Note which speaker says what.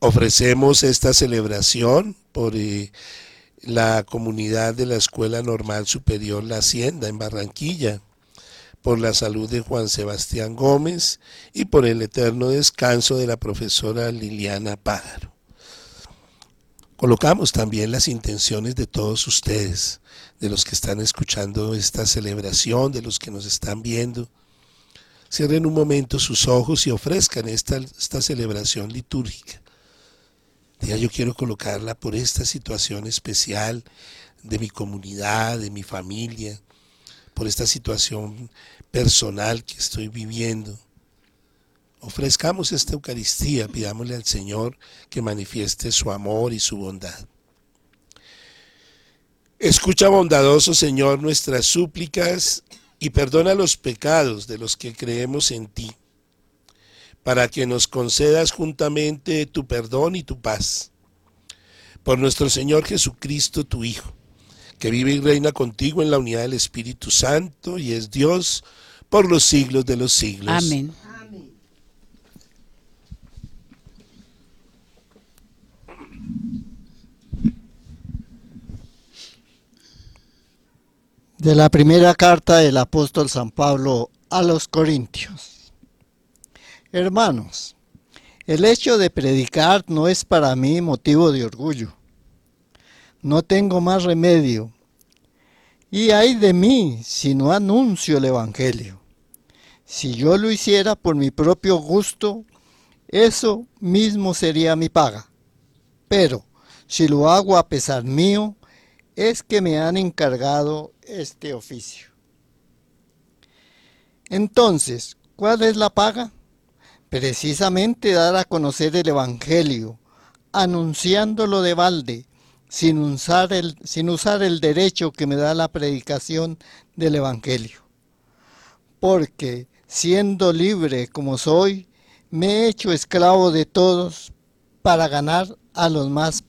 Speaker 1: Ofrecemos esta celebración por la comunidad de la Escuela Normal Superior La Hacienda en Barranquilla, por la salud de Juan Sebastián Gómez y por el eterno descanso de la profesora Liliana Pájaro. Colocamos también las intenciones de todos ustedes, de los que están escuchando esta celebración, de los que nos están viendo. Cierren un momento sus ojos y ofrezcan esta celebración litúrgica. Diga, yo quiero colocarla por esta situación especial de mi comunidad, de mi familia, por esta situación personal que estoy viviendo. Ofrezcamos esta Eucaristía, pidámosle al Señor que manifieste su amor y su bondad. Escucha, bondadoso Señor, nuestras súplicas y perdona los pecados de los que creemos en ti, para que nos concedas juntamente tu perdón y tu paz. Por nuestro Señor Jesucristo, tu Hijo, que vive y reina contigo en la unidad del Espíritu Santo y es Dios por los siglos de los siglos.
Speaker 2: Amén.
Speaker 3: De la primera carta del apóstol San Pablo a los Corintios. Hermanos, el hecho de predicar no es para mí motivo de orgullo. No tengo más remedio. Y ay de mí si no anuncio el Evangelio. Si yo lo hiciera por mi propio gusto, eso mismo sería mi paga. Pero si lo hago a pesar mío, es que me han encargado este oficio. Entonces, ¿cuál es la paga? Precisamente dar a conocer el Evangelio, anunciándolo de balde, sin usar el derecho que me da la predicación del Evangelio. Porque, siendo libre como soy, me he hecho esclavo de todos para ganar a los más